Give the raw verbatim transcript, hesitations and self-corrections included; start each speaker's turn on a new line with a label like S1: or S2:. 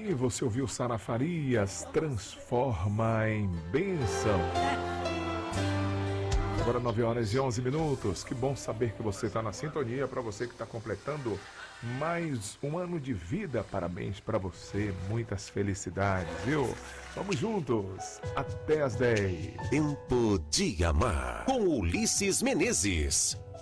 S1: E você ouviu Sara Farias, Transforma em Bênção. Agora nove horas e onze minutos. Que bom saber que você está na sintonia. Para você que está completando mais um ano de vida, parabéns para você. Muitas felicidades, viu? Vamos juntos até as dez.
S2: Tempo de Amar, com Ulisses Menezes.